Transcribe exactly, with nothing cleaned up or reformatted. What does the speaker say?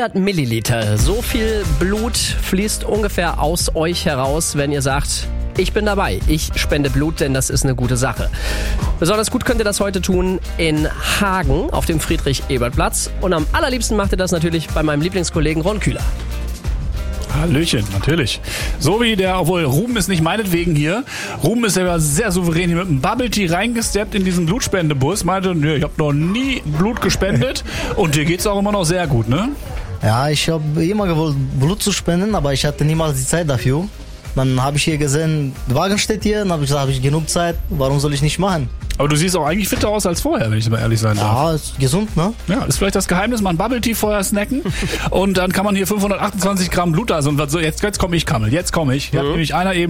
hundert Milliliter. So viel Blut fließt ungefähr aus euch heraus, wenn ihr sagt, ich bin dabei, ich spende Blut, denn das ist eine gute Sache. Besonders gut könnt ihr das heute tun in Hagen auf dem Friedrich-Ebert-Platz. Und am allerliebsten macht ihr das natürlich bei meinem Lieblingskollegen Ron Kühler. Hallöchen, natürlich. So wie der, obwohl Ruben ist nicht meinetwegen hier. Ruben ist ja sehr souverän hier mit einem Bubble Tea reingesteppt in diesen Blutspendebus. Meinte, nö, ich habe noch nie Blut gespendet und dir geht's auch immer noch sehr gut, ne? Ja, ich habe immer gewollt, Blut zu spenden, aber ich hatte niemals die Zeit dafür. Dann habe ich hier gesehen, der Wagen steht hier, dann habe ich gesagt, habe ich genug Zeit, warum soll ich nicht machen? Aber du siehst auch eigentlich fitter aus als vorher, wenn ich mal ehrlich sein darf. Ja, ist gesund, ne? Ja, ist vielleicht das Geheimnis, mal ein Bubble Tea vorher snacken und dann kann man hier fünfhundertachtundzwanzig Gramm Blut, also jetzt, jetzt komme ich, Kammel, jetzt komme ich. Hier hat nämlich einer eben